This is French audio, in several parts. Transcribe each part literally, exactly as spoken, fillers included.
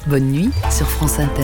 Bonne nuit sur France Inter.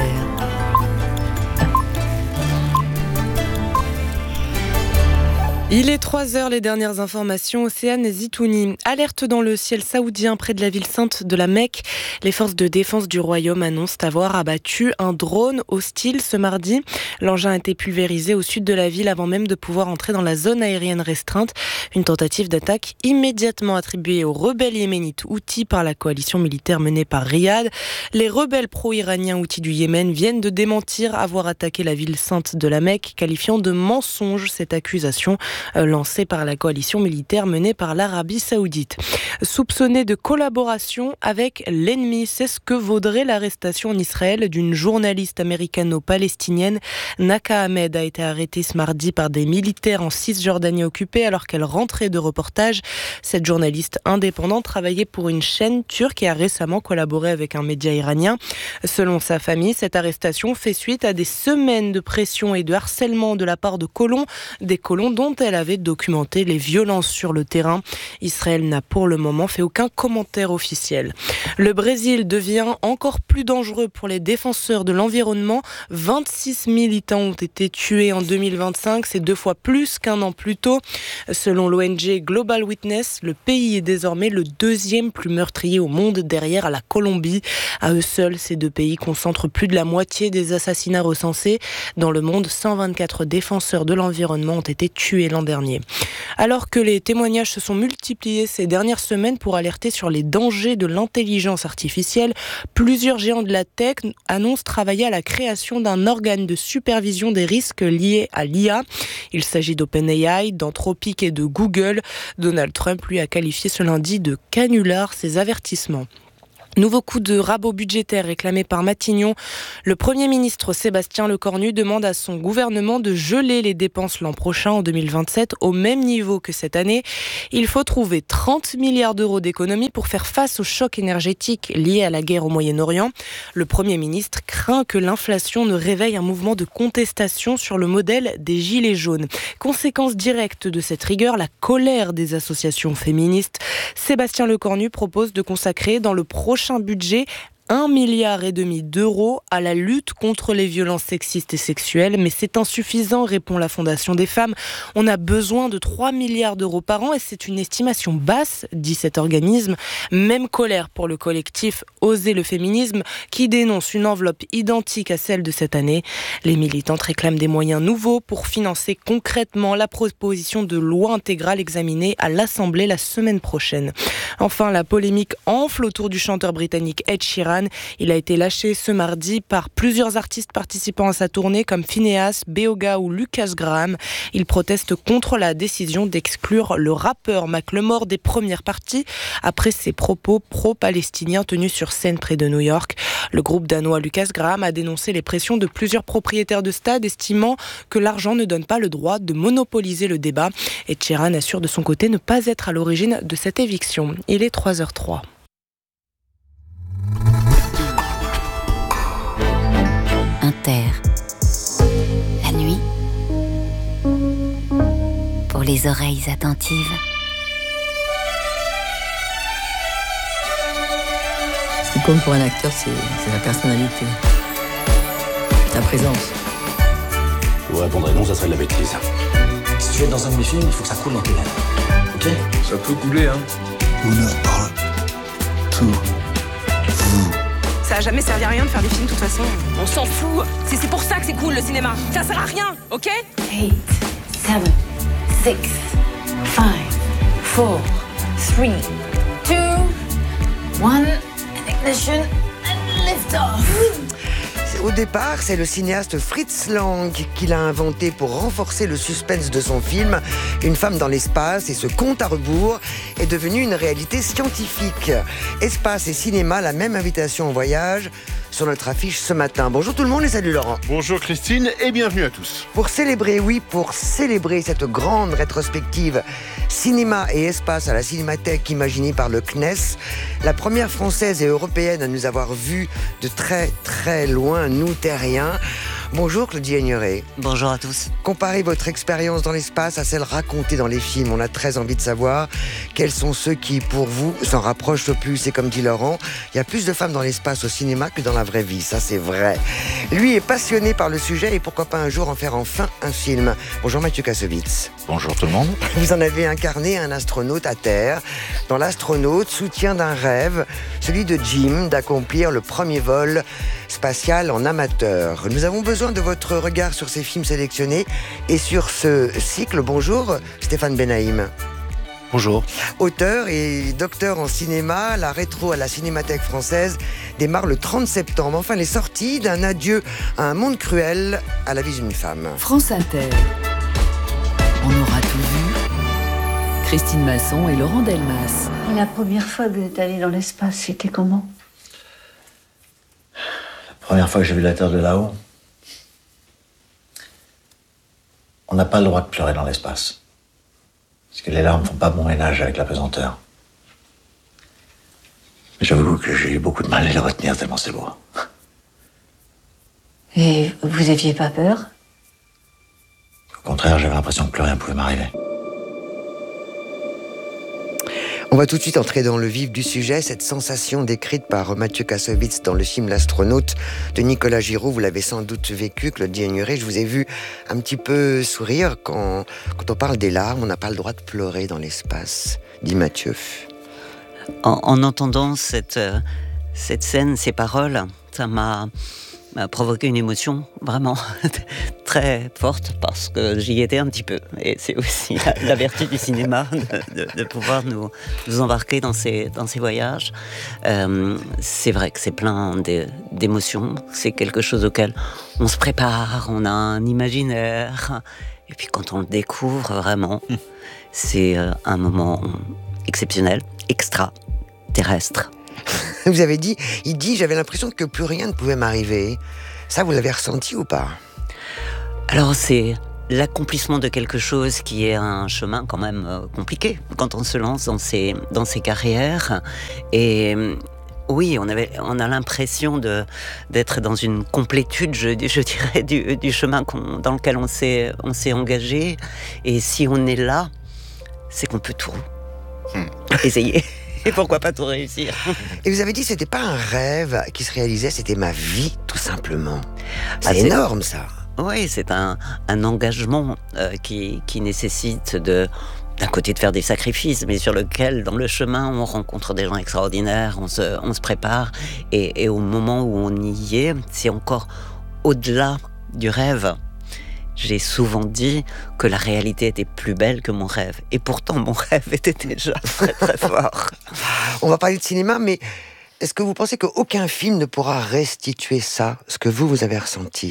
Il est trois heures, les dernières informations. Océane Zitouni. Alerte dans le ciel saoudien près de la ville sainte de la Mecque. Les forces de défense du royaume annoncent avoir abattu un drone hostile ce mardi. L'engin a été pulvérisé au sud de la ville avant même de pouvoir entrer dans la zone aérienne restreinte. Une tentative d'attaque immédiatement attribuée aux rebelles yéménites Houthis par la coalition militaire menée par Riyad. Les rebelles pro-iraniens Houthis du Yémen viennent de démentir avoir attaqué la ville sainte de la Mecque, qualifiant de mensonge cette accusation lancée par la coalition militaire menée par l'Arabie Saoudite. Soupçonné de collaboration avec l'ennemi, c'est ce que vaudrait l'arrestation en Israël d'une journaliste américano-palestinienne. Naka Ahmed a été arrêtée ce mardi par des militaires en Cisjordanie occupée alors qu'elle rentrait de reportage. Cette journaliste indépendante travaillait pour une chaîne turque et a récemment collaboré avec un média iranien. Selon sa famille, cette arrestation fait suite à des semaines de pression et de harcèlement de la part de colons, des colons dont elle avait documenté les violences sur le terrain. Israël n'a pour le moment fait aucun commentaire officiel. Le Brésil devient encore plus dangereux pour les défenseurs de l'environnement. vingt-six militants ont été tués en deux mille vingt-cinq, c'est deux fois plus qu'un an plus tôt. Selon l'O N G Global Witness, le pays est désormais le deuxième plus meurtrier au monde derrière la Colombie. À eux seuls, ces deux pays concentrent plus de la moitié des assassinats recensés. Dans le monde, cent vingt-quatre défenseurs de l'environnement ont été tués l'an dernier. Alors que les témoignages se sont multipliés ces dernières semaines pour alerter sur les dangers de l'intelligence artificielle, plusieurs géants de la tech annoncent travailler à la création d'un organe de supervision des risques liés à l'I A. Il s'agit d'OpenAI, d'Anthropic et de Google. Donald Trump, lui, a qualifié ce lundi de canular ces avertissements. Nouveau coup de rabot budgétaire réclamé par Matignon. Le Premier ministre Sébastien Lecornu demande à son gouvernement de geler les dépenses l'an prochain, en deux mille vingt-sept, au même niveau que cette année. Il faut trouver trente milliards d'euros d'économies pour faire face au choc énergétique lié à la guerre au Moyen-Orient. Le Premier ministre craint que l'inflation ne réveille un mouvement de contestation sur le modèle des Gilets jaunes. Conséquence directe de cette rigueur, la colère des associations féministes. Sébastien Lecornu propose de consacrer dans le prochain budget un milliard et demi d'euros à la lutte contre les violences sexistes et sexuelles, mais c'est insuffisant, répond la Fondation des femmes. On a besoin de trois milliards d'euros par an et c'est une estimation basse, dit cet organisme. Même colère pour le collectif Oser le féminisme, qui dénonce une enveloppe identique à celle de cette année. Les militantes réclament des moyens nouveaux pour financer concrètement la proposition de loi intégrale examinée à l'Assemblée la semaine prochaine. Enfin, la polémique enfle autour du chanteur britannique Ed Sheeran. Il a été lâché ce mardi par plusieurs artistes participant à sa tournée comme Finneas, Beoga ou Lucas Graham. Il proteste contre la décision d'exclure le rappeur Macklemore des premières parties après ses propos pro-palestiniens tenus sur scène près de New York. Le groupe danois Lucas Graham a dénoncé les pressions de plusieurs propriétaires de stades, estimant que l'argent ne donne pas le droit de monopoliser le débat. Et Sheeran assure de son côté ne pas être à l'origine de cette éviction. Il est trois heures zéro trois. Inter. La nuit, pour les oreilles attentives. Ce qui compte pour un acteur, c'est, c'est la personnalité, sa présence. Je vous répondrai non, ça serait de la bêtise. Si tu veux être dans un de mes films, il faut que ça coule dans tes veines. Ok ? Ça peut couler, hein. Honneur parle. Tout. Vous. Ça a jamais servi à rien de faire des films de toute façon. On s'en fout. C'est, c'est pour ça que c'est cool le cinéma. Ça sert à rien, ok ? eight, seven, six, five, four, three, two, one, ignition and lift off. Au départ, c'est le cinéaste Fritz Lang qui l'a inventé pour renforcer le suspense de son film. Une femme dans l'espace et ce compte à rebours est devenu une réalité scientifique. Espace et cinéma, la même invitation au voyage sur notre affiche ce matin. Bonjour tout le monde et salut Laurent. Bonjour Christine et bienvenue à tous. Pour célébrer, oui, pour célébrer cette grande rétrospective cinéma et espace à la Cinémathèque imaginée par le C N E S, la première française et européenne à nous avoir vus de très très loin, nous terriens. Bonjour Claudie Aigneret. Bonjour à tous. Comparez votre expérience dans l'espace à celle racontée dans les films. On a très envie de savoir quels sont ceux qui, pour vous, s'en rapprochent le plus. Et comme dit Laurent, il y a plus de femmes dans l'espace au cinéma que dans la vraie vie. Ça, c'est vrai. Lui est passionné par le sujet et pourquoi pas un jour en faire enfin un film. Bonjour Mathieu Kassovitz. Bonjour tout le monde. Vous en avez incarné un astronaute à terre. Dans l'astronaute, soutien d'un rêve, celui de Jim, d'accomplir le premier vol spatial en amateur. Nous avons besoin de votre regard sur ces films sélectionnés et sur ce cycle. Bonjour Stéphane Benaïm. Bonjour. Auteur et docteur en cinéma, la rétro à la Cinémathèque française démarre le trente septembre. Enfin, les sorties d'un adieu à un monde cruel à la vie d'une femme. France Inter. On aura tout vu. Christine Masson et Laurent Delmas. Et la première fois que vous êtes allé dans l'espace, c'était comment ? La première fois que j'ai vu la Terre de là-haut, on n'a pas le droit de pleurer dans l'espace. Parce que les larmes ne font pas bon ménage avec la pesanteur. Mais j'avoue que j'ai eu beaucoup de mal à les retenir tellement c'est beau. Et vous aviez pas peur ? Au contraire, j'avais l'impression que plus rien pouvait m'arriver. On va tout de suite entrer dans le vif du sujet, cette sensation décrite par Mathieu Kassovitz dans le film L'Astronaute de Nicolas Giraud. Vous l'avez sans doute vécu, Claudie Aigneret. Je vous ai vu un petit peu sourire quand, quand on parle des larmes. On n'a pas le droit de pleurer dans l'espace, dit Mathieu. En, en entendant cette, euh, cette scène, ces paroles, ça m'a, m'a provoqué une émotion vraiment très forte parce que j'y étais un petit peu. Et c'est aussi la, la vertu du cinéma de, de, de pouvoir nous, nous embarquer dans ces, dans ces voyages. Euh, c'est vrai que c'est plein de, d'émotions. C'est quelque chose auquel on se prépare, on a un imaginaire. Et puis quand on le découvre vraiment, c'est un moment exceptionnel, extraterrestre. Vous avez dit, il dit, j'avais l'impression que plus rien ne pouvait m'arriver. Ça, vous l'avez ressenti ou pas ? Alors, c'est l'accomplissement de quelque chose qui est un chemin quand même euh, compliqué quand on se lance dans ces, dans ces carrières. Et euh, oui, on, avait, on a l'impression de, d'être dans une complétude, je, je dirais, du, du chemin qu'on, dans lequel on s'est, on s'est engagé. Et si on est là, c'est qu'on peut tout hmm. essayer. Et pourquoi pas tout réussir ? Et vous avez dit que c'était pas un rêve qui se réalisait, c'était ma vie, tout simplement. C'est ah, énorme, c'est... ça. Oui, c'est un, un engagement euh, qui, qui nécessite de, d'un côté de faire des sacrifices, mais sur lequel, dans le chemin, on rencontre des gens extraordinaires, on se, on se prépare, et, et au moment où on y est, c'est encore au-delà du rêve. J'ai souvent dit que la réalité était plus belle que mon rêve. Et pourtant, mon rêve était déjà très très fort. On va parler de cinéma, mais est-ce que vous pensez qu'aucun film ne pourra restituer ça, ce que vous, vous avez ressenti ?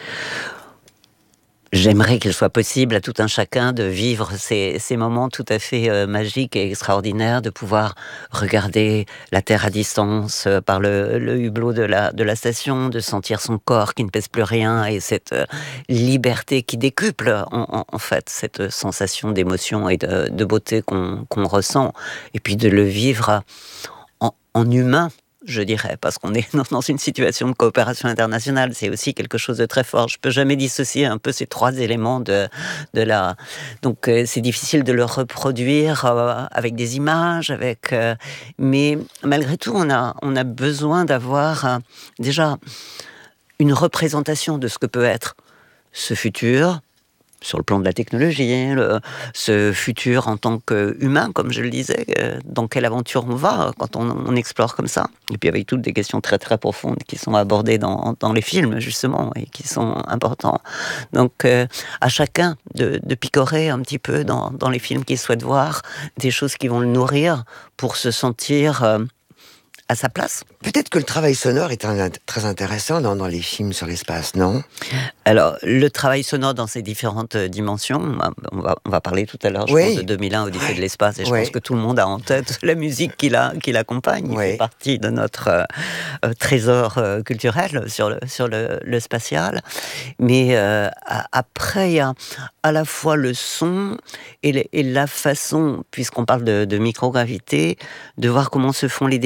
J'aimerais qu'il soit possible à tout un chacun de vivre ces, ces moments tout à fait euh, magiques et extraordinaires, de pouvoir regarder la Terre à distance euh, par le, le hublot de la, de la station, de sentir son corps qui ne pèse plus rien et cette euh, liberté qui décuple en, en, en fait cette sensation d'émotion et de, de beauté qu'on, qu'on ressent, et puis de le vivre en, en humain. Je dirais, parce qu'on est dans une situation de coopération internationale, c'est aussi quelque chose de très fort. Je peux jamais dissocier un peu ces trois éléments de, de la... Donc euh, c'est difficile de le reproduire euh, avec des images, avec... Euh, mais malgré tout, on a, on a besoin d'avoir euh, déjà une représentation de ce que peut être ce futur, sur le plan de la technologie, le, ce futur en tant qu'humain, comme je le disais, euh, dans quelle aventure on va quand on, on explore comme ça. Et puis avec toutes des questions très très profondes qui sont abordées dans, dans les films, justement, et qui sont importants. Donc euh, à chacun de, de picorer un petit peu dans, dans les films qu'il souhaite voir, des choses qui vont le nourrir pour se sentir... Euh, à sa place. Peut-être que le travail sonore est un, très intéressant dans, dans les films sur l'espace, non ? Alors, le travail sonore dans ses différentes dimensions, on va, on va parler tout à l'heure, je oui. pense, de deux mille un, Odyssée de l'espace, et je oui. pense que tout le monde a en tête la musique qui, la, qui l'accompagne, oui. qui fait partie de notre euh, trésor euh, culturel sur le, sur le, le spatial. Mais euh, après, il y a à la fois le son et, les, et la façon, puisqu'on parle de, de microgravité, de voir comment se font les déplacements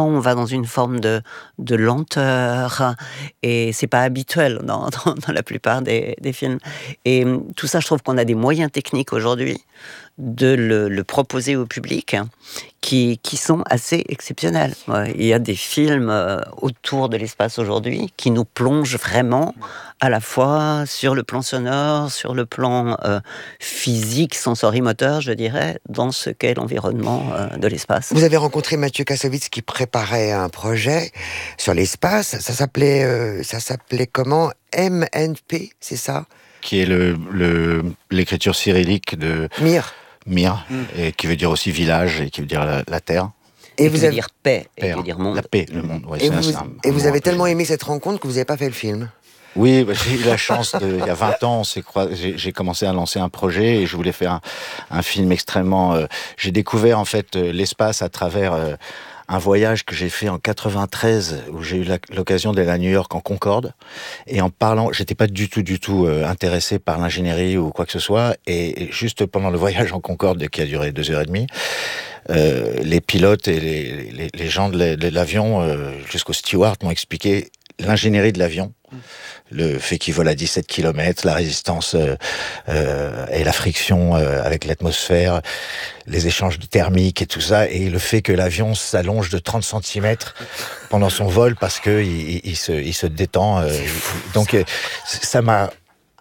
on va dans une forme de, de lenteur, et c'est pas habituel dans, dans, dans la plupart des, des films. Et tout ça, je trouve qu'on a des moyens techniques aujourd'hui de le, le proposer au public qui, qui sont assez exceptionnels. Ouais, il y a des films euh, autour de l'espace aujourd'hui qui nous plongent vraiment à la fois sur le plan sonore, sur le plan euh, physique, sensorimoteur, je dirais, dans ce qu'est l'environnement euh, de l'espace. Vous avez rencontré Mathieu Kassovitz qui préparait un projet sur l'espace. Ça s'appelait, euh, ça s'appelait comment ? M N P, c'est ça ? Qui est le, le, l'écriture cyrillique de... Mir. Mir, mm. et qui veut dire aussi village, et qui veut dire la, la terre. Et, et vous avez dire paix, et qui veut dire monde. La paix, le monde. Ouais, et c'est vous, un, un, et un vous avez tellement aimé cette rencontre que vous n'avez pas fait le film. Oui, bah, j'ai eu la chance, de, il y a vingt ans, on s'est croi... j'ai, j'ai commencé à lancer un projet et je voulais faire un, un film extrêmement... Euh, j'ai découvert en fait euh, l'espace à travers... Euh, un voyage que j'ai fait en quatre-vingt-treize, où j'ai eu la, l'occasion d'aller à New York en Concorde, et en parlant, j'étais pas du tout, du tout euh, intéressé par l'ingénierie ou quoi que ce soit, et, et juste pendant le voyage en Concorde, qui a duré deux heures et demie, euh, les pilotes et les, les, les gens de, la, de l'avion, euh, jusqu'au steward, m'ont expliqué l'ingénierie de l'avion, le fait qu'il vole à dix-sept kilomètres, la résistance euh, euh, et la friction euh, avec l'atmosphère, les échanges thermiques et tout ça, et le fait que l'avion s'allonge de trente centimètres pendant son vol parce que il, il, il, se, il se détend. Euh, donc euh, ça m'a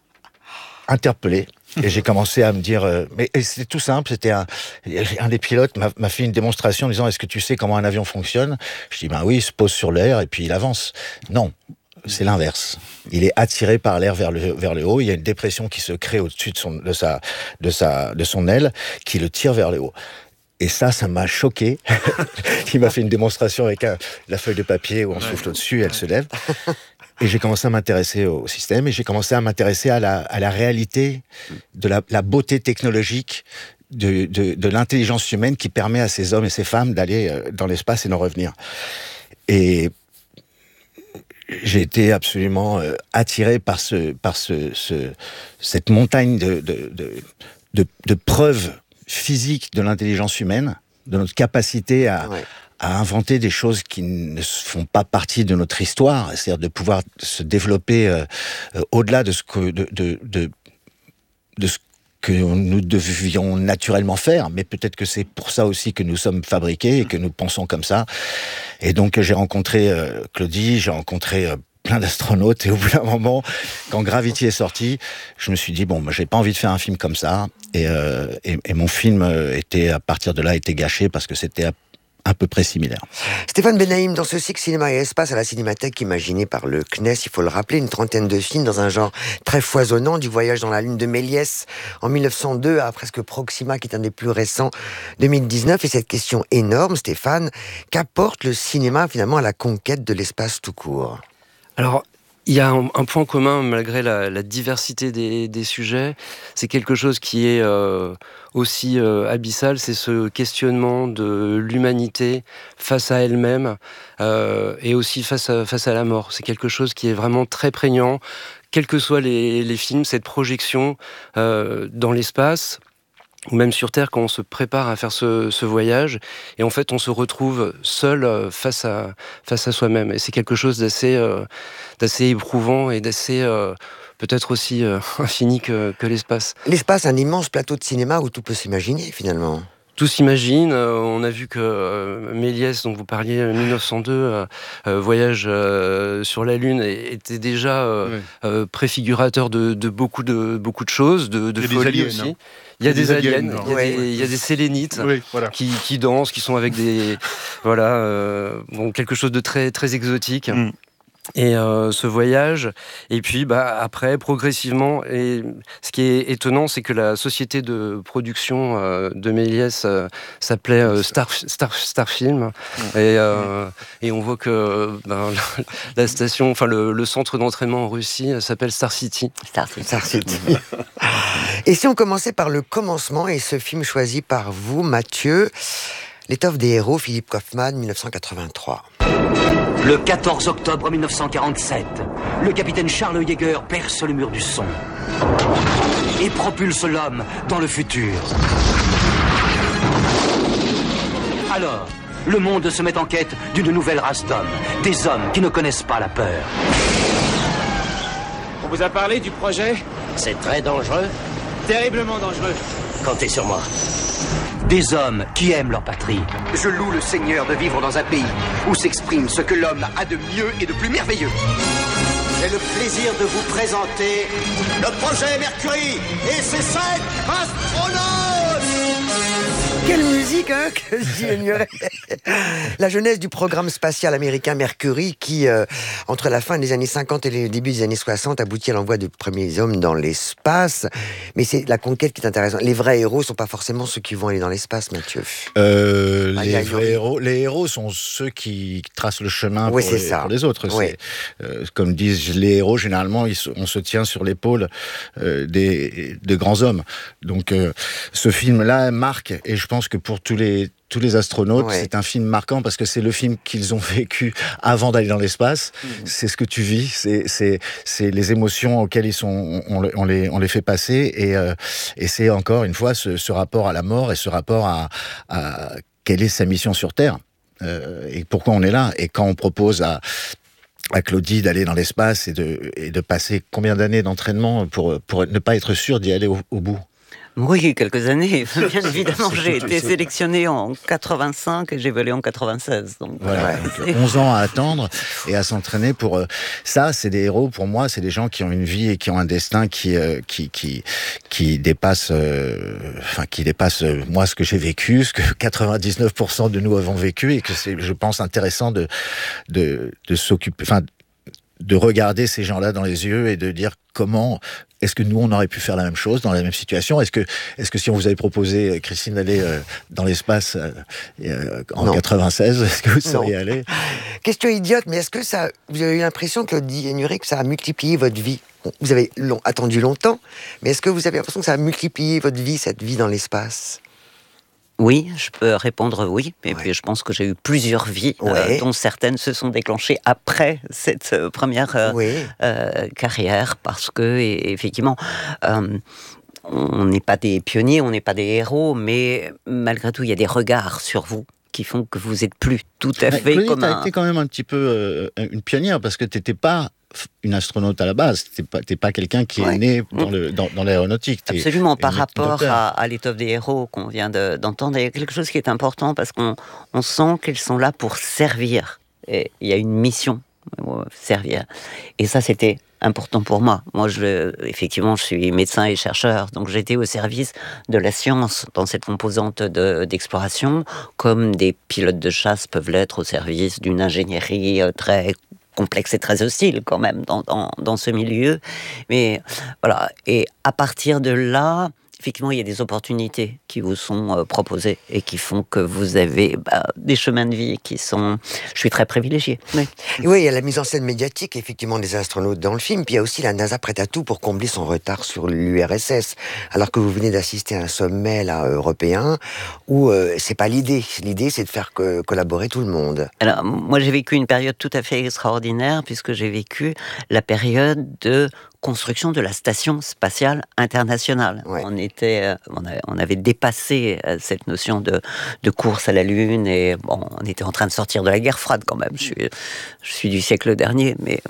interpellé. Et j'ai commencé à me dire, euh, mais c'était tout simple, c'était un, un des pilotes m'a, m'a fait une démonstration en disant, est-ce que tu sais comment un avion fonctionne ? Je dis, ben oui, il se pose sur l'air et puis il avance. Non, c'est l'inverse. Il est attiré par l'air vers le, vers le haut, il y a une dépression qui se crée au-dessus de son, de sa, de sa, de son aile, qui le tire vers le haut. Et ça, ça m'a choqué. Il m'a fait une démonstration avec un, la feuille de papier où on souffle au-dessus et elle se lève. Et j'ai commencé à m'intéresser au système et j'ai commencé à m'intéresser à la, à la réalité de la, la beauté technologique de, de, de l'intelligence humaine qui permet à ces hommes et ces femmes d'aller dans l'espace et d'en revenir. Et j'ai été absolument attiré par, ce, par ce, ce, cette montagne de, de, de, de, de preuves physiques de l'intelligence humaine, de notre capacité à... Ouais. à inventer des choses qui ne font pas partie de notre histoire, c'est-à-dire de pouvoir se développer euh, euh, au-delà de ce que de, de, de, de ce que nous devions naturellement faire, mais peut-être que c'est pour ça aussi que nous sommes fabriqués et que nous pensons comme ça. Et donc j'ai rencontré euh, Claudie, j'ai rencontré euh, plein d'astronautes, et au bout d'un moment, quand Gravity est sorti, je me suis dit, bon, moi j'ai pas envie de faire un film comme ça, et, euh, et, et mon film était, à partir de là, était gâché parce que c'était à à peu près similaire. Stéphane Benaïm, dans ce cycle Cinéma et Espace à la Cinémathèque imaginé par le C N E S, il faut le rappeler, une trentaine de films dans un genre très foisonnant, du Voyage dans la Lune de Méliès en mille neuf cent deux à presque Proxima, qui est un des plus récents, deux mille dix-neuf. Et cette question énorme, Stéphane, qu'apporte le cinéma finalement à la conquête de l'espace tout court ? Alors, il y a un, un point commun, malgré la, la diversité des, des sujets, c'est quelque chose qui est euh, aussi euh, abyssal, c'est ce questionnement de l'humanité face à elle-même euh, et aussi face à, face à la mort. C'est quelque chose qui est vraiment très prégnant, quels que soient les, les films, cette projection euh, dans l'espace, ou même sur Terre, quand on se prépare à faire ce, ce voyage, et en fait on se retrouve seul euh, face à, face à soi-même. Et c'est quelque chose d'assez, euh, d'assez éprouvant et d'assez euh, peut-être aussi euh, infini que, que l'espace. L'espace, un immense plateau de cinéma où tout peut s'imaginer finalement. Tout s'imagine. Euh, on a vu que euh, Méliès, dont vous parliez, mille neuf cent deux, euh, euh, Voyage euh, sur la Lune, était déjà euh, oui. euh, préfigurateur de, de, beaucoup de beaucoup de choses, de, de folie aussi. Hein. Il y a des, des aliens, aliens il, y a ouais. des, il y a des sélénites oui, voilà. qui, qui dansent, qui sont avec des voilà, euh, bon, quelque chose de très très exotique. Mm. Et euh, ce voyage, et puis bah, après, progressivement, et ce qui est étonnant, c'est que la société de production euh, de Méliès euh, s'appelait euh, Star, Star, Star Film, mmh. et, euh, mmh. et on voit que ben, la, la station, enfin le, le centre d'entraînement en Russie s'appelle Star City. Star City. Star City. Et si on commençait par le commencement, et ce film choisi par vous, Mathieu, L'étoffe des héros, Philippe Kaufman, mille neuf cent quatre-vingt-trois. Le quatorze octobre mille neuf cent quarante-sept, le capitaine Charles Yeager perce le mur du son et propulse l'homme dans le futur. Alors, le monde se met en quête d'une nouvelle race d'hommes. Des hommes qui ne connaissent pas la peur. On vous a parlé du projet ? C'est très dangereux. Terriblement dangereux. Comptez sur moi. Des hommes qui aiment leur patrie. Je loue le Seigneur de vivre dans un pays où s'exprime ce que l'homme a de mieux et de plus merveilleux. J'ai le plaisir de vous présenter le projet Mercury et ses sept astronautes. Quelle musique, hein, que je ignorais. La jeunesse du programme spatial américain Mercury qui, euh, entre la fin des années cinquante et le début des années soixante, aboutit à l'envoi des premiers hommes dans l'espace. Mais c'est la conquête qui est intéressante. Les vrais héros ne sont pas forcément ceux qui vont aller dans l'espace, Mathieu. Euh, ah, les vrais héros, les héros sont ceux qui tracent le chemin oui, pour, les, pour les autres. Oui. Euh, comme disent les héros, généralement, ils, on se tient sur l'épaule euh, des, de grands hommes. Donc, euh, ce film-là marque, et je pense que pour tous les tous les astronautes, ouais. c'est un film marquant parce que c'est le film qu'ils ont vécu avant d'aller dans l'espace. Mmh. C'est ce que tu vis, c'est c'est c'est les émotions auxquelles ils sont, on, on les on les fait passer et euh, et c'est encore une fois ce, ce rapport à la mort et ce rapport à, à quelle est sa mission sur Terre euh, et pourquoi on est là. Et quand on propose à à Claudie d'aller dans l'espace et de et de passer combien d'années d'entraînement pour pour ne pas être sûr d'y aller au, au bout. Oui, quelques années. Bien évidemment, j'ai été sélectionnée en quatre-vingt-cinq et j'ai volé en quatre-vingt-seize. Donc, voilà, donc onze ans à attendre et à s'entraîner pour euh, ça. C'est des héros pour moi. C'est des gens qui ont une vie et qui ont un destin qui euh, qui qui qui dépasse, euh, enfin qui dépasse euh, moi ce que j'ai vécu, ce que quatre-vingt-dix-neuf pour cent de nous avons vécu et que c'est, je pense, intéressant de de de s'occuper, enfin de regarder ces gens-là dans les yeux et de dire comment. Est-ce que nous, on aurait pu faire la même chose dans la même situation ? Est-ce que, est-ce que si on vous avait proposé, Christine, d'aller euh, dans l'espace euh, en non. quatre-vingt-seize, est-ce que vous seriez allé ? Question idiote, mais est-ce que ça, vous avez eu l'impression, Claudie Hénuré, que ça a multiplié votre vie ? Vous avez long, attendu longtemps, mais est-ce que vous avez l'impression que ça a multiplié votre vie, cette vie dans l'espace ? Oui, je peux répondre oui. Et ouais. puis je pense que j'ai eu plusieurs vies, ouais. euh, dont certaines se sont déclenchées après cette euh, première euh, oui. euh, carrière, parce que et, effectivement, euh, on n'est pas des pionniers, on n'est pas des héros, mais malgré tout, il y a des regards sur vous qui font que vous êtes plus tout à fait Claudie, comme t'as un... été quand même un petit peu euh, une pionnière, parce que t'étais pas une astronaute à la base, t'es pas, t'es pas quelqu'un qui ouais. est né dans, le, dans, dans l'aéronautique. T'es, Absolument, t'es par rapport à, à l'étoffe des héros qu'on vient de, d'entendre, il y a quelque chose qui est important parce qu'on on sent qu'ils sont là pour servir. Et il y a une mission, servir. Et ça, c'était important pour moi. Moi, je, effectivement, je suis médecin et chercheur, donc j'étais au service de la science dans cette composante de, d'exploration, comme des pilotes de chasse peuvent l'être au service d'une ingénierie très complexe et très hostile quand même dans, dans, dans ce milieu. Mais voilà, et à partir de là, effectivement, il y a des opportunités qui vous sont euh, proposées et qui font que vous avez bah, des chemins de vie qui sont... Je suis très privilégiée. Oui. oui, il y a la mise en scène médiatique, effectivement, des astronautes dans le film, puis il y a aussi la NASA prête à tout pour combler son retard sur l'U R S S, alors que vous venez d'assister à un sommet là, européen où euh, c'est pas l'idée. L'idée, c'est de faire que, collaborer tout le monde. Alors, moi, j'ai vécu une période tout à fait extraordinaire, puisque j'ai vécu la période de construction de la station spatiale internationale. Ouais. On était, on, a, on avait dépassé cette notion de, de course à la Lune et bon, on était en train de sortir de la guerre froide quand même. Je suis, je suis du siècle dernier, mais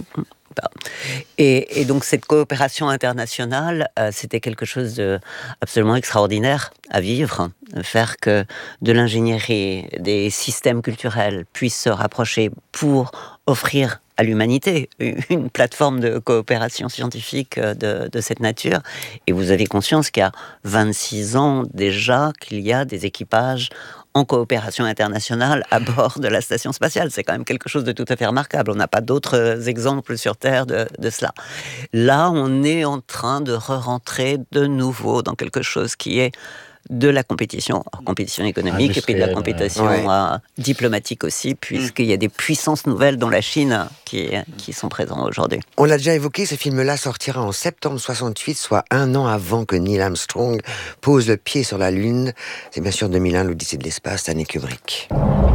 et, et donc cette coopération internationale, euh, c'était quelque chose d'absolument extraordinaire à vivre, faire que de l'ingénierie, des systèmes culturels puissent se rapprocher pour offrir à l'humanité une plateforme de coopération scientifique de, de cette nature. Et vous avez conscience qu'il y a vingt-six ans déjà qu'il y a des équipages en coopération internationale à bord de la station spatiale. C'est quand même quelque chose de tout à fait remarquable. On n'a pas d'autres exemples sur Terre de, de cela. Là, on est en train de re-rentrer de nouveau dans quelque chose qui est de la compétition, alors, compétition économique et puis de la compétition ouais. euh, diplomatique aussi, puisqu'il y a des puissances nouvelles dont la Chine qui, qui sont présentes aujourd'hui. On l'a déjà évoqué, ce film-là sortira en septembre soixante-huit, soit un an avant que Neil Armstrong pose le pied sur la Lune. C'est bien sûr deux mille un, l'Odyssée de l'espace, Stanley Kubrick.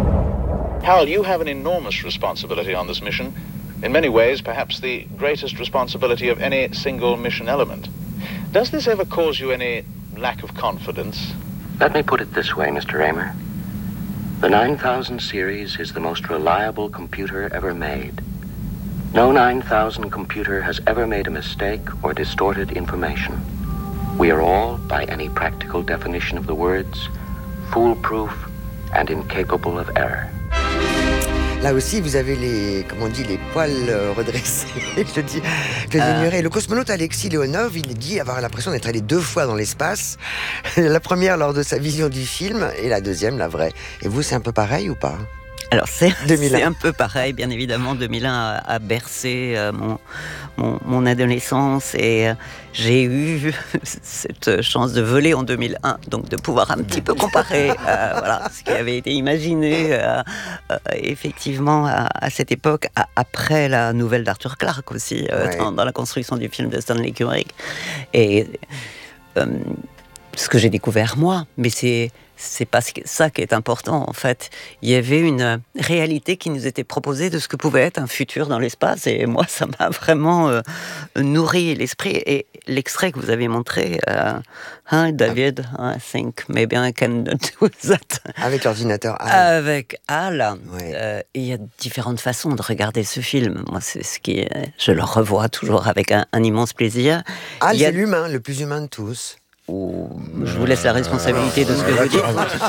Hal, you have an enormous responsibility on this mission. In many ways, perhaps the greatest responsibility of any single mission element. Does this ever cause you any lack of confidence? Let me put it this way, Mister Raymer. The nine thousand series is the most reliable computer ever made. No nine thousand computer has ever made a mistake or distorted information. We are all, by any practical definition of the words, foolproof and incapable of error. Là aussi, vous avez les, comment on dit, les poils redressés. Je dis, je l'ignorais. Le cosmonaute Alexis Leonov, il dit avoir l'impression d'être allé deux fois dans l'espace. La première lors de sa vision du film, et la deuxième, la vraie. Et vous, c'est un peu pareil ou pas ? Alors c'est, c'est un peu pareil, bien évidemment. deux mille un a, a bercé euh, mon, mon, mon adolescence et euh, j'ai eu cette chance de voler en deux mille un, donc de pouvoir un petit peu comparer euh, voilà, ce qui avait été imaginé euh, euh, effectivement à, à cette époque, à, après la nouvelle d'Arthur Clarke aussi, euh, ouais. dans, dans la construction du film de Stanley Kubrick. Et euh, ce que j'ai découvert moi, mais c'est... c'est pas ça qui est important en fait. Il y avait une réalité qui nous était proposée de ce que pouvait être un futur dans l'espace et moi ça m'a vraiment euh, nourri l'esprit. Et l'extrait que vous avez montré, euh, hein, David, I think maybe I can do that. Avec l'ordinateur Al. Avec Al. Ouais. Euh, il y a différentes façons de regarder ce film. Moi c'est ce qui, est, je le revois toujours avec un, un immense plaisir. Al, il y a... c'est l'humain, le plus humain de tous. Ou je vous laisse la responsabilité de ce que vous dites.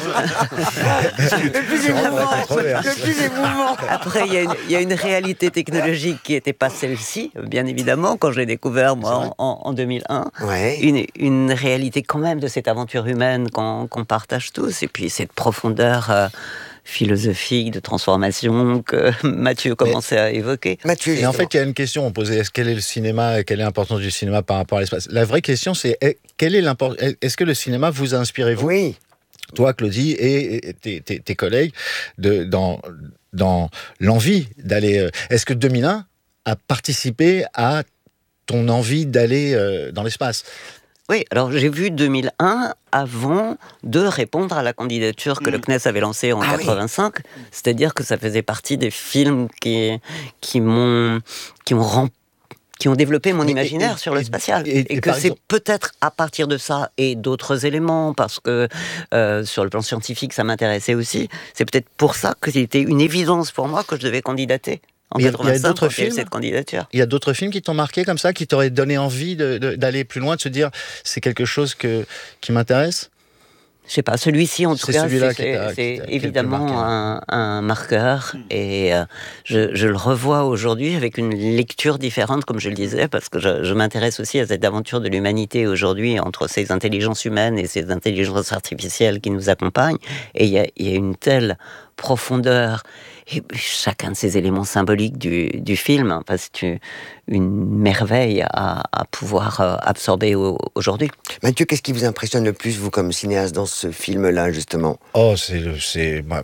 Le plus émouvant. Le plus émouvant. Après, il y, a une, il y a une réalité technologique qui n'était pas celle-ci, bien évidemment, quand je l'ai découvert, moi, en, en deux mille un. Ouais. Une, une réalité quand même de cette aventure humaine qu'on, qu'on partage tous, et puis cette profondeur... Euh, philosophique, de transformation que Mathieu commençait à évoquer. Mathieu, et en fait, il y a une question, on posait, est-ce quel est le cinéma, quelle est l'importance du cinéma par rapport à l'espace ? La vraie question, c'est, quelle est l'importance, est-ce que le cinéma vous a inspiré, vous ? Oui. Toi, Claudie, et tes, tes, tes collègues, de, dans, dans l'envie d'aller... Est-ce que deux mille un a participé à ton envie d'aller euh, dans l'espace ? Oui, alors j'ai vu deux mille un avant de répondre à la candidature que mmh. le C N E S avait lancée en ah quatre-vingt-cinq, oui. C'est-à-dire que ça faisait partie des films qui, qui m'ont qui ont rempli qui ont développé mon imaginaire et, et, sur le spatial. Et, et, et que c'est exemple... peut-être à partir de ça et d'autres éléments, parce que euh, sur le plan scientifique, ça m'intéressait aussi, c'est peut-être pour ça que c'était une évidence pour moi que je devais candidater. En il y a, il y a d'autres films, cette candidature. Il y a d'autres films qui t'ont marqué comme ça, qui t'auraient donné envie de, de, d'aller plus loin, de se dire c'est quelque chose que, qui m'intéresse ? Je sais pas, celui-ci en tout c'est cas, c'est, c'est, c'est évidemment un, un marqueur mmh. et euh, je, je le revois aujourd'hui avec une lecture différente, comme je le disais, parce que je, je m'intéresse aussi à cette aventure de l'humanité aujourd'hui entre ces intelligences humaines et ces intelligences artificielles qui nous accompagnent, et il y a, y a une telle profondeur et chacun de ces éléments symboliques du, du film, enfin, c'est une merveille à, à pouvoir absorber au, aujourd'hui. Mathieu, qu'est-ce qui vous impressionne le plus, vous, comme cinéaste, dans ce film-là, justement ? Oh, c'est... c'est bah,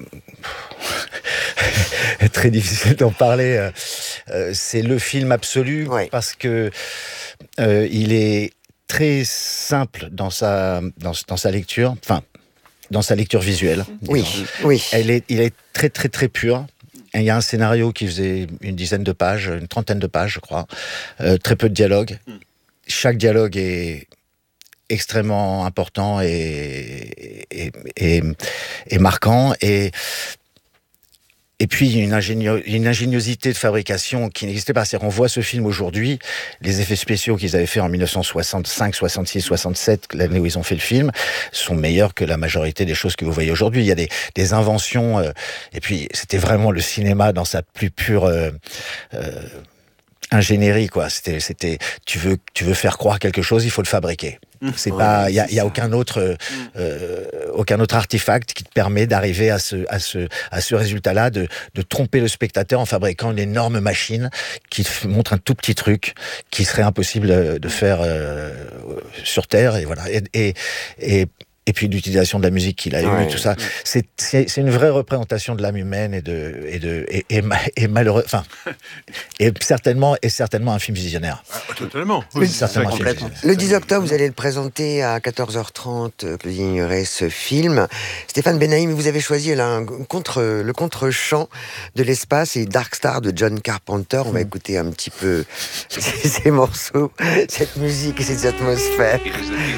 très difficile d'en parler. Euh, c'est le film absolu, ouais. parce que euh, il est très simple dans sa, dans, dans sa lecture, enfin... dans sa lecture visuelle. Oui, oui. Elle est, il est très, très, très pur. Et il y a un scénario qui faisait une dizaine de pages, une trentaine de pages, je crois. Euh, très peu de dialogue. Chaque dialogue est extrêmement important et, et, et, et marquant. Et... Et puis, il y a une, ingénio- une ingéniosité de fabrication qui n'existait pas. C'est-à-dire qu'on voit ce film aujourd'hui, les effets spéciaux qu'ils avaient fait en dix-neuf cent soixante-cinq, soixante-six, soixante-sept, l'année où ils ont fait le film, sont meilleurs que la majorité des choses que vous voyez aujourd'hui. Il y a des, des inventions, euh, et puis c'était vraiment le cinéma dans sa plus pure... Euh, euh, ingénierie, quoi. C'était, c'était, tu veux, tu veux faire croire quelque chose, il faut le fabriquer. C'est ouais, pas, il y a, y a aucun autre, euh, aucun autre artefact qui te permet d'arriver à ce, à ce, à ce résultat-là, de, de tromper le spectateur en fabriquant une énorme machine qui te montre un tout petit truc qui serait impossible de faire euh, sur Terre, et voilà. Et, et, et Et puis l'utilisation de la musique qu'il a ouais, eue, tout ça. Ouais. C'est, c'est, c'est une vraie représentation de l'âme humaine et de, et de, et, et, et malheureux, enfin, et certainement, et certainement un film visionnaire. Ah, totalement. Oui, oui, certainement un film visionnaire. Le dix octobre, vous allez le présenter à quatorze heures trente, Claudie Ignoret, ce film. Stéphane Benaïm, vous avez choisi là, un contre, le contre-champ de l'espace et Dark Star de John Carpenter. On va écouter un petit peu ces, ces morceaux, cette musique et cette atmosphère.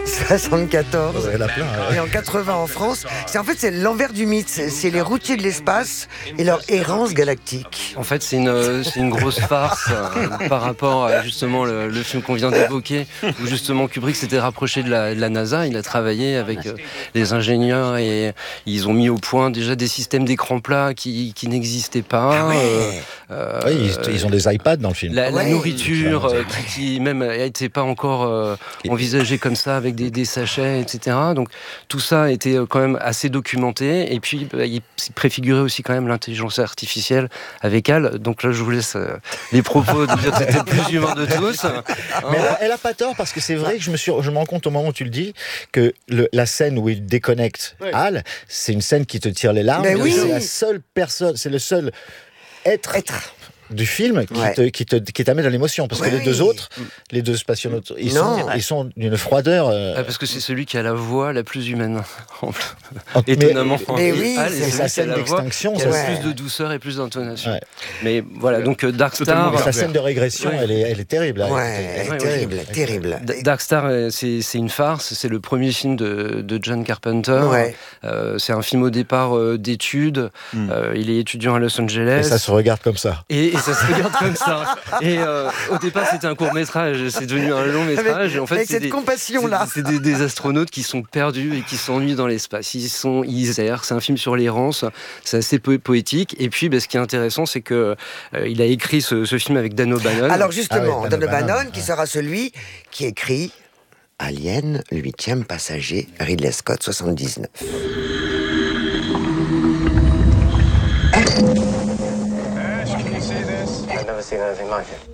soixante-quatorze. Ouais, la plein, ouais. Et en quatre-vingts en France. C'est, en fait, c'est l'envers du mythe. C'est, c'est les routiers de l'espace et leur errance galactique. En fait, c'est une, c'est une grosse farce euh, par rapport à justement le, le film qu'on vient d'évoquer, où justement Kubrick s'était rapproché de la, de la NASA. Il a travaillé avec euh, les ingénieurs et ils ont mis au point déjà des systèmes d'écran plat qui, qui n'existaient pas. Ah ouais. euh, Oui, ils, ils ont des iPads dans le film. La, Ouais. la nourriture euh, qui, qui même n'était pas encore euh, envisagée comme ça avec des, des sachets, et cetera. Donc tout ça était quand même assez documenté. Et puis bah, il préfigurait aussi quand même l'intelligence artificielle avec Hal. Donc là, je vous laisse euh, les propos de dire que c'était le plus humain de tous. Hein. Mais elle, a, elle a pas tort parce que c'est vrai que je me suis, je me rends compte au moment où tu le dis que le, la scène où il déconnecte Ouais. Hal, c'est une scène qui te tire les larmes. Mais oui. C'est la seule personne, c'est le seul être. Être. Du film qui, Ouais. te, qui, te, qui t'amène dans l'émotion parce que Ouais. les deux autres, les deux spationautes, ils Non. sont, ils sont d'une froideur. euh, Ah, parce que c'est celui qui a la voix la plus humaine. mais- Étonnamment. Mais oui, Hal, c'est celui la qui a scène la voix d'extinction, qui a ça. le plus de douceur et plus d'intonation. Ouais. Mais voilà, donc euh, Dark Star. mais sa scène de régression, Ouais. elle est, elle est terrible. là. Ouais, Elle est elle est ouais, terrible, ouais. terrible. D- Dark Star, euh, c'est, c'est une farce. C'est le premier film de, de John Carpenter. Ouais. Euh, c'est un film au départ euh, d'études. Mm. Euh, il est étudiant à Los Angeles. Et ça se regarde comme ça. Et, et ça se regarde comme ça. Et euh, au départ, c'était un court métrage. C'est devenu un long métrage. Avec, Et en fait, avec c'est cette des, compassion-là. c'est, c'est des, des astronautes qui sont perdus et qui s'ennuient dans l'espace. Ils sont, ils errent. C'est un film sur l'errance. C'est assez po- poétique. Et puis, bah, ce qui est intéressant, c'est que euh, il a écrit ce, ce film avec Dan O'Bannon. Alors justement, Ah ouais, Dan Dan O'Bannon, O'Bannon, qui sera celui qui écrit Alien, le huitième passager, Ridley Scott, soixante-dix-neuf. I've never seen anything like it.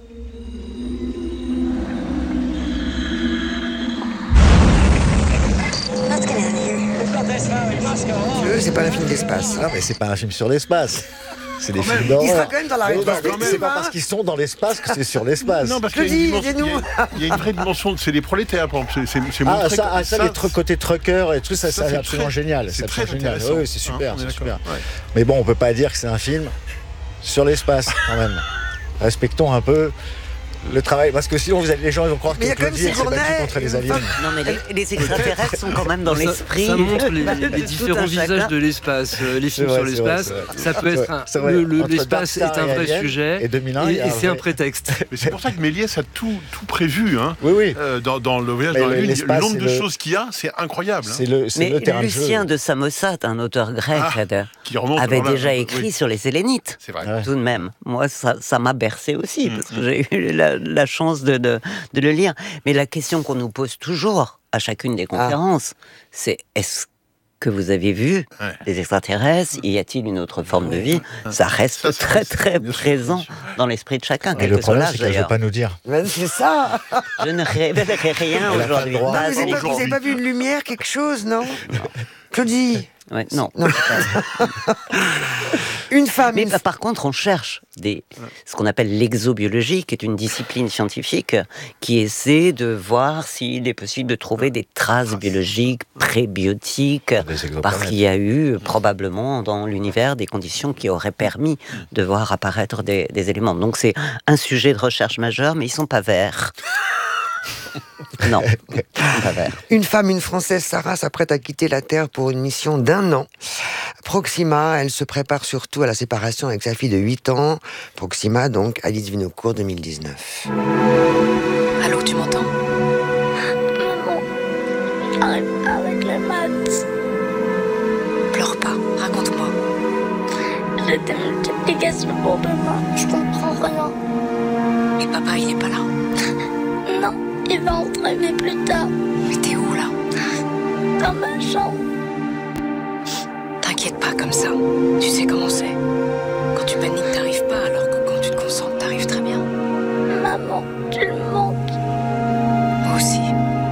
Let's get out of here. Tu veux, c'est pas un film d'espace. Ah, mais c'est pas un film sur l'espace. C'est des Quand films même. d'horreur. Il sera quand même dans la Mais réponse non, des C'est films, pas hein. parce qu'ils sont dans l'espace que c'est sur l'espace. Non, parce Je qu'il y a une dis, dimension- dis-nous. il y a- il y a une vraie dimension. C'est les prolétaires, par exemple. C'est, c'est, c'est Ah, montré ça, comme ah, ça, les trucs côté trucker et tout, ça, Ça, c'est c'est absolument très- génial. c'est absolument très génial. intéressant. Oui, c'est super, Hein, on est c'est super. d'accord. Ouais. Mais bon, on peut pas dire que c'est un film sur l'espace, quand même. Respectons un peu le travail, parce que sinon vous allez, les gens ils vont croire que Mais il y a quand même Claudier s'est battu Sigourney, contre les une aliens. femme- Non, mais les, les extraterrestres sont quand même dans Ça- l'esprit. Ça montre les, de les tout différents un visages chacun. de l'espace. Euh, Les C'est films vrai, sur c'est vrai, l'espace, c'est vrai. ça peut C'est être vrai, un, c'est vrai. le- le- Entre l'espace Dark est Star un et vrai Alien sujet et deux mille un, et, il y a et un c'est un vrai- prétexte. Mais c'est pour ça que Méliès a tout, tout prévu. Hein, Oui, oui. euh, dans, dans le voyage Mais dans la le- Lune. Le l'espace, nombre c'est de le- choses qu'il y a, c'est incroyable. hein. C'est le, c'est Mais le terrain Lucien de jeu. de Samosate, un auteur grec, Ah, de- qui remonte avait alors là, déjà oui. écrit sur les Sélénites. C'est vrai. Ouais. Tout de même. Moi, ça, ça m'a bercé aussi, Mm, parce que j'ai eu la, la chance de, de, de le lire. Mais la question qu'on nous pose toujours à chacune des conférences, c'est est-ce que vous avez vu Ouais. des extraterrestres? Y a-t-il une autre forme de vie? Ça reste Ça, c'est- très, très bien sûr, présent bien sûr. dans l'esprit de chacun, Et quel le que soit problème, l'âge c'est qu'elle ne veut d'ailleurs. pas nous dire. Ben, c'est ça. Je ne révélerai rien Elle a pas le aujourd'hui. droit. Non, Pas vous n'avez pas, vous avez aujourd'hui. pas vu une lumière, quelque chose, non Claudie. Ouais, non. Non. Une femme. Mais une bah, par contre, on cherche des, ce qu'on appelle l'exobiologie, qui est une discipline scientifique qui essaie de voir s'il est possible de trouver des traces biologiques, prébiotiques, Des exoplanètes. parce qu'il y a eu probablement dans l'univers des conditions qui auraient permis de voir apparaître des, des éléments. Donc c'est un sujet de recherche majeur, mais ils sont pas verts. Non, ils sont pas verts. Une femme, une Française, Sarah, s'apprête à quitter la Terre pour une mission d'un an. Proxima, elle se prépare surtout à la séparation avec sa fille de huit ans. Proxima, donc, Alice Vinocourt, deux mille dix-neuf. Allô, tu m'entends? Maman, j'arrive pas avec les maths. Pleure pas, raconte-moi. J'ai des multiplications pour demain, je comprends rien. Et papa, il est pas là? Non, il va entrer, mais plus tard, Mais t'es où là? dans ma chambre. T'inquiète pas comme ça. Tu sais comment c'est. Quand tu paniques, t'arrives pas, alors que quand tu te concentres, t'arrives très bien. Maman, tu le manques. Moi aussi.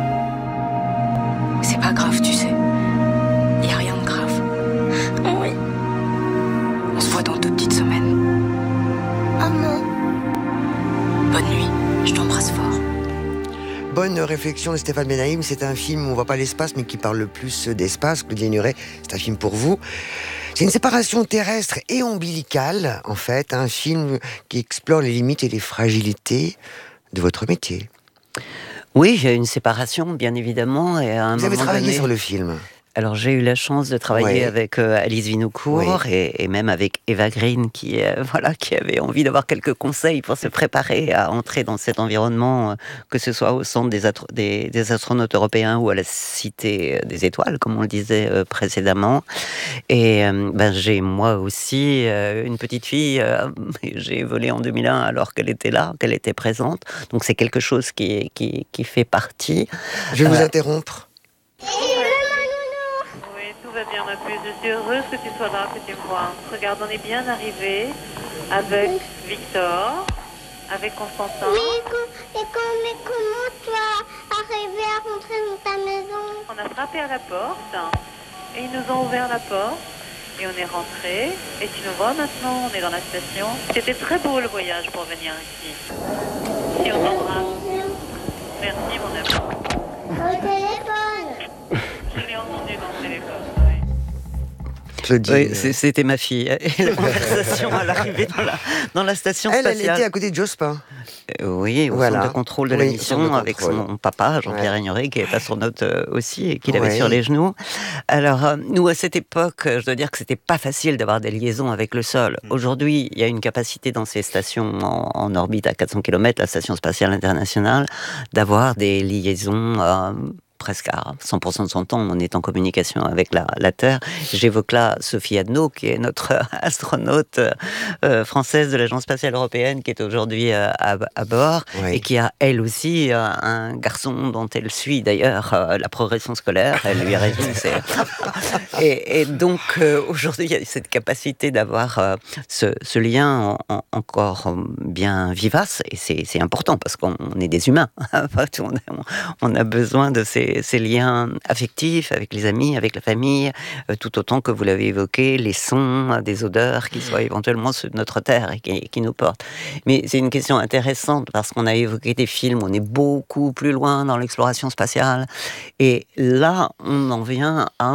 C'est pas grave, tu sais. Y a rien de grave. Oui, On se voit dans deux petites semaines. maman. Bonne nuit, je t'embrasse fort. Bonne réflexion de Stéphane Benaïm. C'est un film où on voit pas l'espace, mais qui parle le plus d'espace. Claudie Nuret, c'est un film pour vous. C'est une séparation terrestre et ombilicale, en fait. Un film qui explore les limites et les fragilités de votre métier. Oui, j'ai eu une séparation, bien évidemment. Et à un Vous avez moment travaillé donné, sur le film. Alors j'ai eu la chance de travailler Ouais. avec euh, Alice Vinocourt Oui. et, et même avec Eva Green qui, euh, voilà, qui avait envie d'avoir quelques conseils pour se préparer à entrer dans cet environnement, euh, que ce soit au centre des, atro- des, des astronautes européens ou à la Cité des Étoiles, comme on le disait euh, précédemment. Et euh, ben, j'ai moi aussi euh, une petite fille, euh, j'ai volé en deux mille un alors qu'elle était là, qu'elle était présente. Donc c'est quelque chose qui, qui, qui fait partie. Je vais vous Euh, interrompre. Oui, tout va bien, ma puce. Je suis heureuse que tu sois là, que tu me vois. Regarde, on est bien arrivé avec Victor, avec Constantin. Mais, co- mais co- mais comment tu as arrivé à rentrer dans ta maison? On a frappé à la porte et ils nous ont ouvert la porte et on est rentré. Et tu nous vois maintenant, on est dans la station. C'était très beau le voyage pour venir ici. Si on t'embrasse. Merci, mon amour. Au téléphone. Je l'ai entendu dans le téléphone. Claudine. Oui, c'est- c'était ma fille. Et la conversation à l'arrivée dans la, dans la station Elle, elle spatiale. était à côté de Jospin. Euh, oui, au Voilà. centre de contrôle de Oui, la au mission, centre de avec contrôle. son papa, Jean-Pierre Ouais. Ignoré, qui est astronaute euh, aussi, et qu'il avait Ouais. sur les genoux. Alors, euh, nous, à cette époque, euh, je dois dire que c'était pas facile d'avoir des liaisons avec le sol. Aujourd'hui, il y a une capacité dans ces stations en, en orbite à quatre cents kilomètres, la Station spatiale internationale, d'avoir des liaisons... euh, presque à cent pour cent de son temps, on est en communication avec la, la Terre. J'évoque là Sophie Adno, qui est notre astronaute euh, française de l'Agence spatiale européenne, qui est aujourd'hui euh, à, à bord, Oui. et qui a, elle aussi, euh, un garçon dont elle suit d'ailleurs euh, la progression scolaire. Elle lui résume. c'est- et, et donc, euh, aujourd'hui, il y a cette capacité d'avoir euh, ce, ce lien en- en- encore bien vivace, et c'est c'est important, parce qu'on on est des humains. on, a, on a besoin de ces, ces liens affectifs avec les amis, avec la famille, euh, tout autant que vous l'avez évoqué, les sons, euh, des odeurs qui soient éventuellement ceux de notre terre et qui, qui nous portent. Mais c'est une question intéressante parce qu'on a évoqué des films, on est beaucoup plus loin dans l'exploration spatiale. Et là, on en vient à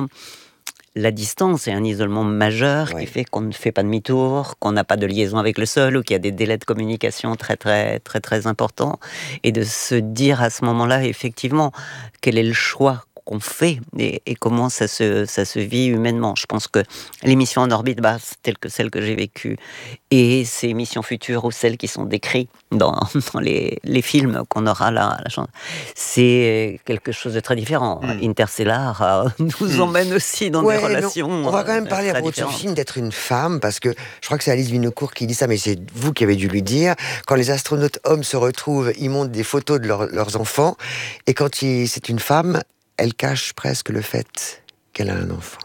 la distance et un isolement majeur qui fait qu'on ne fait pas demi-tour, qu'on n'a pas de liaison avec le sol ou qu'il y a des délais de communication très très très très importants, et de se dire à ce moment-là effectivement quel est le choix qu'on fait et, et comment ça se, ça se vit humainement. Je pense que les missions en orbite basse, telles que celles que j'ai vécues, et ces missions futures ou celles qui sont décrites dans, dans les, les films qu'on aura la, la chance, c'est quelque chose de très différent. Mm. Interstellar euh, nous emmène aussi dans Ouais, des mais relations. On va quand même euh, parler à très propos de ce différentes. film d'être une femme, parce que je crois que c'est Alice Vinocourt qui dit ça, mais c'est vous qui avez dû lui dire. Quand les astronautes hommes se retrouvent, ils montrent des photos de leur- leurs enfants, et quand il- c'est une femme, elle cache presque le fait qu'elle a un enfant.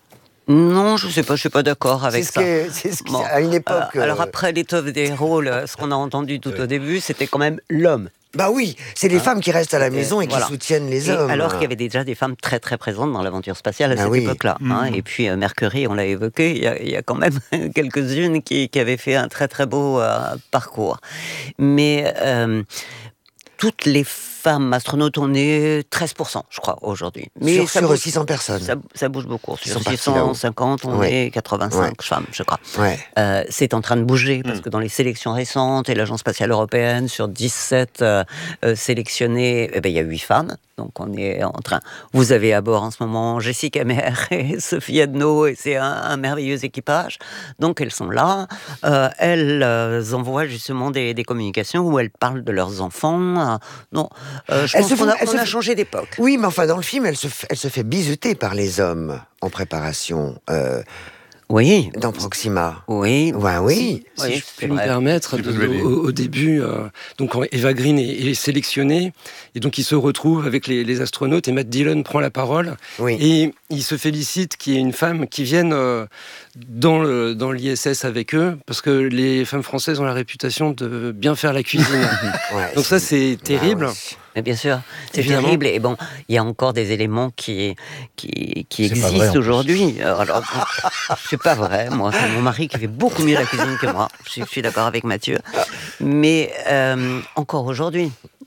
Non, je sais pas, je suis pas d'accord avec C'est ce ça. que- c'est ce qui- Bon, à une époque, euh, alors euh, après l'étoffe des rôles, euh, ce qu'on a entendu tout au début, c'était quand même l'homme. Bah oui, c'est les Hein femmes qui restent à la C'était- maison et qui voilà. soutiennent les Et hommes. alors qu'il y avait déjà des femmes très très présentes dans l'aventure spatiale à Ah cette oui. époque-là. hein. Mhm. Et puis euh, Mercury, on l'a évoqué, il y, a- il y a quand même quelques-unes qui, qui avaient fait un très très beau euh, parcours. Mais euh, toutes les femmes astronautes, on est treize pour cent, je crois, aujourd'hui. Mais Sur- ça sur bouge- six cents personnes. Ça, ça bouge beaucoup. Ils Sur sont partis là-haut. six cent cinquante, on Ouais. est quatre-vingt-cinq Ouais. femmes, je crois. Ouais. Euh, c'est en train de bouger, parce que dans les sélections récentes, et l'Agence spatiale européenne, sur dix-sept euh, euh, sélectionnées, eh ben, il y a huit femmes. Donc on est en train... Vous avez à bord en ce moment Jessica Meir et Sophie Adno, et c'est un, un merveilleux équipage. Donc elles sont là. Euh, elles euh, envoient justement des, des communications où elles parlent de leurs enfants. Euh, non, euh, je Elle pense se qu'on fout- a, elle on se a fait- changé d'époque. Oui, mais enfin, dans le film, elle se, f- elle se fait bisuter par les hommes en préparation. euh, oui. Dans Proxima. Oui. Ouais, oui. Si je puis me permettre, de- au, au début, euh, donc quand Eva Green est, est sélectionnée, et donc il se retrouve avec les, les astronautes, et Matt Dillon prend la parole, et il se félicite qu'il y ait une femme qui vienne euh, dans le dans l'I S S avec eux, parce que les femmes françaises ont la réputation de bien faire la cuisine. Ouais, donc ça, c'est terrible. Mais bien sûr, c'est Évidemment. terrible. Et bon, il y a encore des éléments qui, qui, qui C'est pas vrai, en existent plus. aujourd'hui. Euh, Alors, c'est pas vrai. Moi, c'est mon mari qui fait beaucoup mieux la cuisine que moi. Je suis, je suis d'accord avec Mathieu. Mais euh, encore aujourd'hui,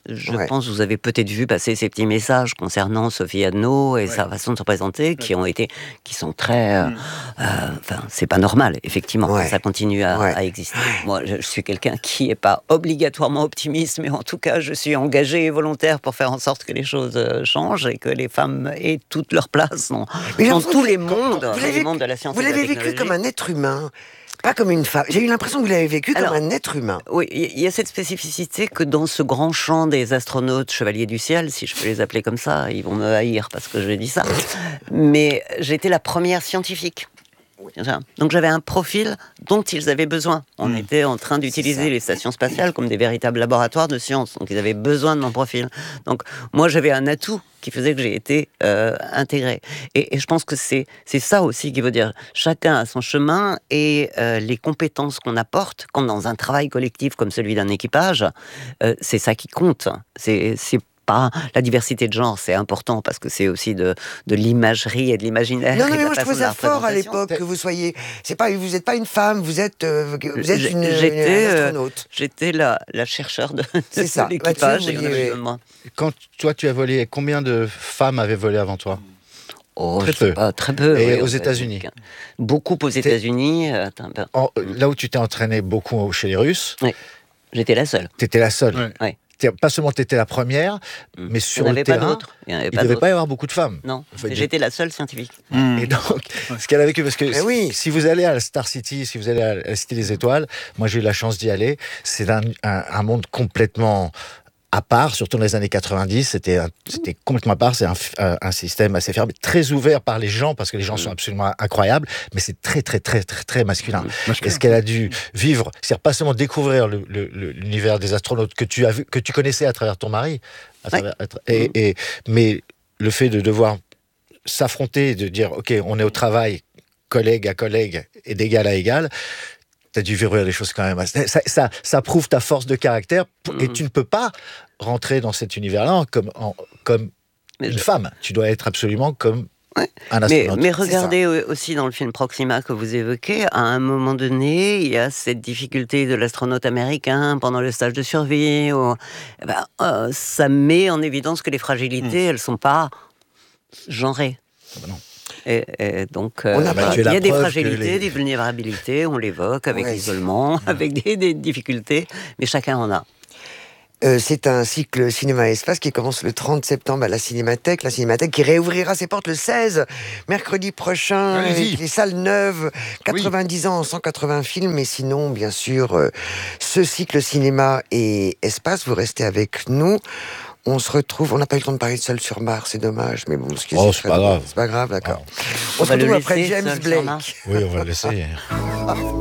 je Ouais. pense que vous avez peut-être vu passer ces petits messages concernant Sophie Adno et sa façon de se présenter, qui ont été, qui sont très, euh, euh, enfin, c'est pas normal, effectivement, Ouais. que ça continue à, Ouais. à exister. Moi, je, je suis quelqu'un qui est pas obligatoirement optimiste, mais en tout cas, je suis engagé et volontaire pour faire en sorte que les choses euh, changent et que les femmes aient toute leur place dans, Mais j'ai dans l'impression tous que- les mondes, Vous dans l'avez les mondes de la science Vous et de la l'avez vécu technologie. comme un être humain, pas comme une femme. J'ai eu l'impression que vous l'avez vécu Alors, comme un être humain. Oui, il y a cette spécificité que dans ce grand champ des astronautes chevaliers du ciel, si je peux les appeler comme ça, ils vont me haïr parce que je dis ça, mais j'étais la première scientifique. Donc j'avais un profil dont ils avaient besoin. On était en train d'utiliser les stations spatiales comme des véritables laboratoires de science. Donc ils avaient besoin de mon profil. Donc moi j'avais un atout qui faisait que j'ai été euh, intégré. Et, et je pense que c'est c'est ça aussi qui veut dire chacun a son chemin et euh, les compétences qu'on apporte, quand dans un travail collectif comme celui d'un équipage, euh, c'est ça qui compte. C'est c'est pas la diversité de genre, c'est important parce que c'est aussi de, de l'imagerie et de l'imaginaire. Non, non, et de mais la moi je façon trouvais de la ça fort à représentation. l'époque que vous soyez. C'est pas, vous n'êtes pas une femme, vous êtes, euh, vous êtes J'ai- une, une, J'étais, un euh, astronaute. j'étais la, la chercheure de, de C'est ça. l'équipage. Mathieu, et vous on avait vouliez- besoin de moi. Quand toi tu as volé, combien de femmes avaient volé avant toi? Oh, Très je sais peu. pas, très peu. Et oui, aux en fait. États-Unis? Beaucoup aux États-Unis. euh, attends, ben, En- Là où tu t'es entraîné beaucoup chez les Russes, oui. J'étais la seule. tu étais la seule. Ouais. T'es- Pas seulement tu étais la première, mais sur Il n'y en le avait pas terrain, d'autres. Il n'y il ne devait pas y avoir beaucoup de femmes. Non, Enfin, j'étais la seule scientifique. Et donc, ce qu'elle a vécu, parce que si, si vous allez à la Star City, si vous allez à la Cité des Étoiles, moi j'ai eu la chance d'y aller, c'est un, un, un monde complètement à part, surtout dans les années quatre-vingt-dix, c'était, un- c'était complètement à part, c'est un, f- un- un système assez fermé, très ouvert par les gens, parce que les gens sont absolument incroyables, mais c'est très, très, très, très, très masculin. Et ce qu'elle a dû vivre, c'est pas seulement découvrir le- le- le- l'univers des astronautes que tu as vu, que tu connaissais à travers ton mari, à travers- à tra- et, et, mais le fait de devoir s'affronter, de dire, OK, on est au travail, collègue à collègue, et d'égal à égal, t'as dû vivre des choses quand même. Ça, ça, ça prouve ta force de caractère, et tu ne peux pas rentrer dans cet univers-là comme, en- comme une femme. Tu dois être absolument comme un Mais, astronaute. mais regardez aussi dans le film Proxima que vous évoquez, à un moment donné, il y a cette difficulté de l'astronaute américain pendant le stage de survie. Où, eh ben, euh, ça met en évidence que les fragilités, elles ne sont pas genrées. Et, et donc, euh, On a bah, pas- il y la a des preuve que fragilités, les- des vulnérabilités, on l'évoque avec Ouais. l'isolement, avec des, des difficultés, mais chacun en a. Euh, c'est un cycle cinéma-espace qui commence le trente septembre à la Cinémathèque. La Cinémathèque qui réouvrira ses portes le seize, mercredi prochain, Allez-y. avec les salles neuves, quatre-vingt-dix ans, cent quatre-vingts films. Et sinon, bien sûr, euh, ce cycle cinéma et espace, vous restez avec nous. On se retrouve, on n'a pas eu le temps de parler de Seul sur Mars, c'est dommage, mais bon, ce qui Oh, est c'est très pas drôle. grave. C'est pas grave, d'accord. On On se va le retrouve après laisser James seul sur Blake. Mars. Oui, on va le laisser.